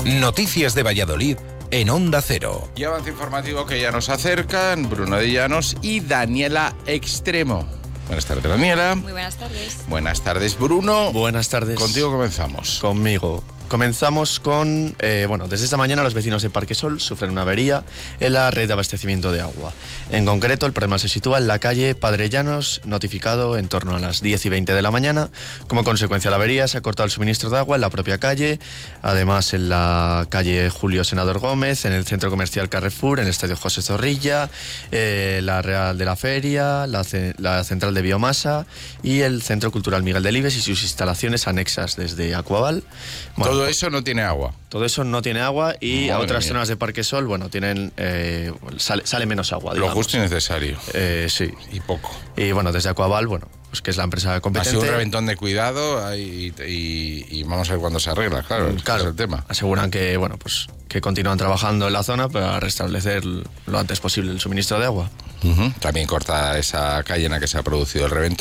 Noticias de Valladolid en Onda Cero. Y avance informativo que ya nos acercan Bruno de Llanos y Daniela Extremo. Buenas tardes, Daniela. Muy buenas tardes. Buenas tardes, Bruno. Buenas tardes. Contigo comenzamos. Conmigo. Comenzamos con, desde esta mañana los vecinos de Parquesol sufren una avería en la red de abastecimiento de agua. En concreto, el problema se sitúa en la calle Padre Llanos, notificado en torno a las 10 y 20 de la mañana. Como consecuencia de la avería, se ha cortado el suministro de agua en la propia calle, además en la calle Julio Senador Gómez, en el centro comercial Carrefour, en el estadio José Zorrilla, la Real de la Feria, la central de biomasa y el centro cultural Miguel Delibes y sus instalaciones anexas desde Aquaval. Todo eso no tiene agua. Todo eso no tiene agua y a otras mía. zonas de Parquesol, tienen sale menos agua, digamos. Lo justo y necesario. Sí. Y poco. Y desde Aquaval, pues que es la empresa Ha competente. sido un reventón de cuidado y vamos a ver cuándo se arregla, claro, ese es el tema. Aseguran que, que continúan trabajando en la zona para restablecer lo antes posible el suministro de agua. También corta esa calle en la que se ha producido el reventón.